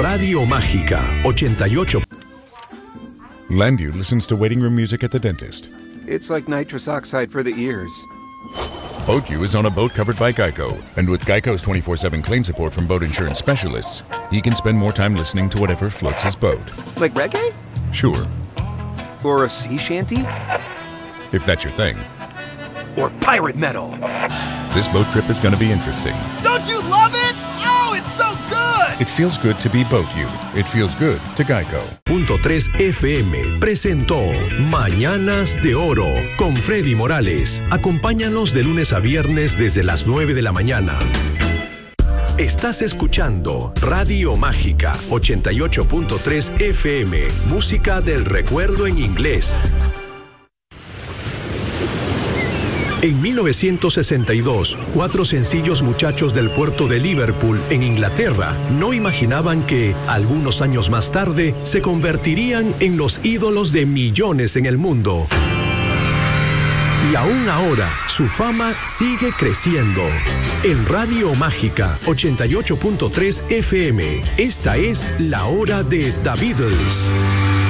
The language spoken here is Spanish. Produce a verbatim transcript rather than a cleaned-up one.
Radio Mágica ochenta y ocho. Landu listens to waiting room music at the dentist. It's like nitrous oxide for the ears. BoatU is on a boat covered by Geico, and with Geico's twenty-four seven claim support from boat insurance specialists, he can spend more time listening to whatever floats his boat. Like reggae? Sure. Or a sea shanty? If that's your thing. Or pirate metal? This boat trip is going to be interesting. Don't you love it? Oh, it's so good! It feels good to be BoatU. It feels good to Geico. Punto tres F M presentó Mañanas de Oro con Freddy Morales. Acompáñanos de lunes a viernes desde las nueve de la mañana. Estás escuchando Radio Mágica ochenta y ocho punto tres F M, música del recuerdo en inglés. En mil novecientos sesenta y dos, cuatro sencillos muchachos del puerto de Liverpool, en Inglaterra, no imaginaban que, algunos años más tarde, se convertirían en los ídolos de millones en el mundo. Y aún ahora, su fama sigue creciendo. En Radio Mágica ochenta y ocho punto tres F M, esta es la hora de The Beatles.